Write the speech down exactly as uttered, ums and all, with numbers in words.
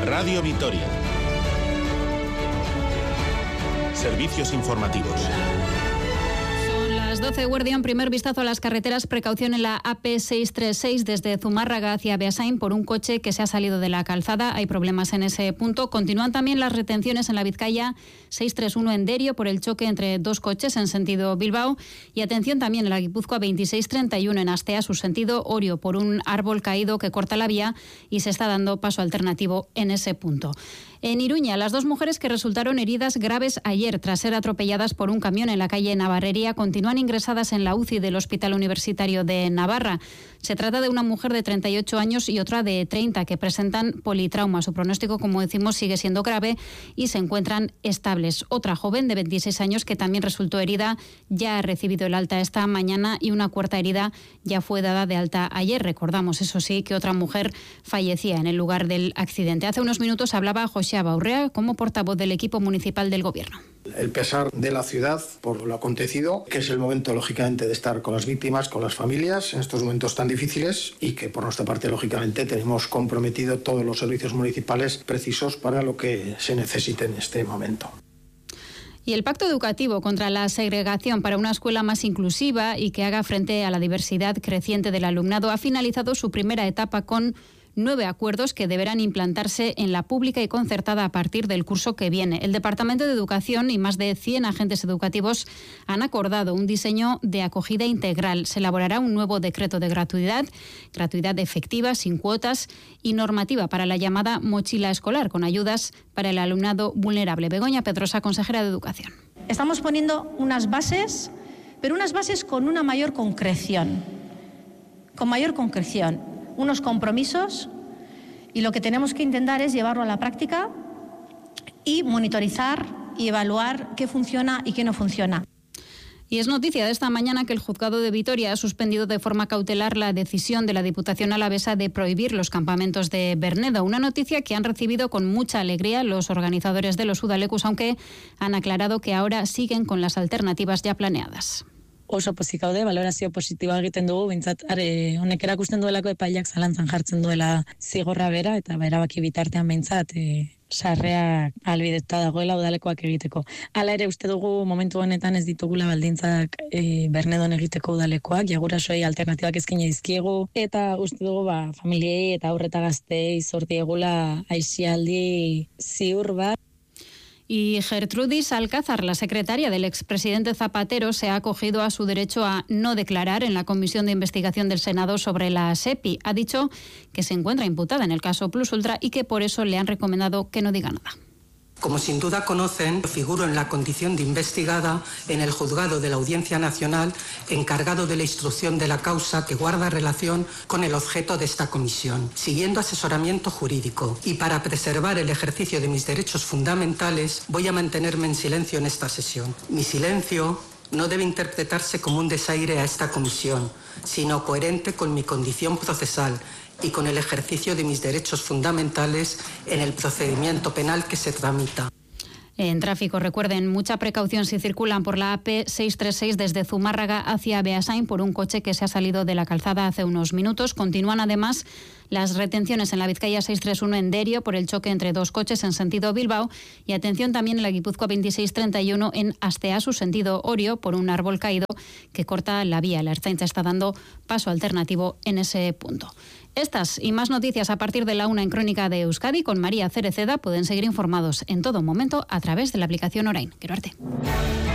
Radio Vitoria. Servicios informativos. Las doce, Guardián, primer vistazo a las carreteras. Precaución en la A P seiscientos treinta y seis desde Zumárraga hacia Beasain por un coche que se ha salido de la calzada. Hay problemas en ese punto. Continúan también las retenciones en la Vizcaya seiscientos treinta y uno en Derio por el choque entre dos coches en sentido Bilbao. Y atención también en la Guipúzcoa veintiséis treinta y uno en Astea, su sentido Orio, por un árbol caído que corta la vía y se está dando paso alternativo en ese punto. En Iruña, las dos mujeres que resultaron heridas graves ayer tras ser atropelladas por un camión en la calle Navarrería continúan ingresadas en la U C I del Hospital Universitario de Navarra. Se trata de una mujer de treinta y ocho años y otra de treinta que presentan politrauma. Su pronóstico, como decimos, sigue siendo grave y se encuentran estables. Otra joven de veintiséis años que también resultó herida ya ha recibido el alta esta mañana y una cuarta herida ya fue dada de alta ayer. Recordamos, eso sí, que otra mujer fallecía en el lugar del accidente. Hace unos minutos hablaba José Abaurrea como portavoz del equipo municipal del Gobierno. El pesar de la ciudad por lo acontecido, que es el momento, lógicamente, de estar con las víctimas, con las familias, en estos momentos tan difíciles, y que por nuestra parte, lógicamente, tenemos comprometido todos los servicios municipales precisos para lo que se necesite en este momento. Y el Pacto Educativo contra la Segregación para una escuela más inclusiva y que haga frente a la diversidad creciente del alumnado ha finalizado su primera etapa con nueve acuerdos que deberán implantarse en la pública y concertada a partir del curso que viene. El Departamento de Educación y más de cien agentes educativos han acordado un diseño de acogida integral. Se elaborará un nuevo decreto de gratuidad, gratuidad efectiva, sin cuotas y normativa para la llamada mochila escolar, con ayudas para el alumnado vulnerable. Begoña Pedrosa, consejera de Educación. Estamos poniendo unas bases, pero unas bases con una mayor concreción, con mayor concreción. unos compromisos, y lo que tenemos que intentar es llevarlo a la práctica y monitorizar y evaluar qué funciona y qué no funciona. Y es noticia de esta mañana que el Juzgado de Vitoria ha suspendido de forma cautelar la decisión de la Diputación alavesa de prohibir los campamentos de Bernedo. Una noticia que han recibido con mucha alegría los organizadores de los Udalecus, aunque han aclarado que ahora siguen con las alternativas ya planeadas. Oso pozik gaude, balorazio positiboa egiten dugu, bintzat are, honek erakusten duelako epaileak zalantzan jartzen duela zigorra bera, eta erabaki bitartean bintzat e, sarreak albidetuta dagoela udalekoak egiteko. Hala ere, uste dugu momentu honetan ez ditugula baldintzak e, Bernedon egiteko udalekoak, jagurasoei alternatibak eskaini dizkiegu, eta uste dugu ba, familiei eta aurreta gazteei sortiegula aisialdi ziur bat. Y Gertrudis Alcázar, la secretaria del expresidente Zapatero, se ha acogido a su derecho a no declarar en la Comisión de Investigación del Senado sobre la SEPI. Ha dicho que se encuentra imputada en el caso Plus Ultra y que por eso le han recomendado que no diga nada. Como sin duda conocen, figuro en la condición de investigada en el juzgado de la Audiencia Nacional encargado de la instrucción de la causa que guarda relación con el objeto de esta comisión, siguiendo asesoramiento jurídico. Y para preservar el ejercicio de mis derechos fundamentales, voy a mantenerme en silencio en esta sesión. Mi silencio no debe interpretarse como un desaire a esta comisión, sino coherente con mi condición procesal y con el ejercicio de mis derechos fundamentales en el procedimiento penal que se tramita. En tráfico, recuerden, mucha precaución si circulan por la A P seiscientos treinta y seis desde Zumárraga hacia Beasain por un coche que se ha salido de la calzada hace unos minutos. Continúan además las retenciones en la Vizcaya seiscientos treinta y uno en Derio por el choque entre dos coches en sentido Bilbao, y atención también en la Guipúzcoa veintiséis treinta y uno en Astea, su sentido Orio, por un árbol caído que corta la vía. La Ertzaintza está dando paso alternativo en ese punto. Estas y más noticias a partir de la una en Crónica de Euskadi con María Cereceda pueden seguir informados en todo momento a través de la aplicación Orain. Quiero arte.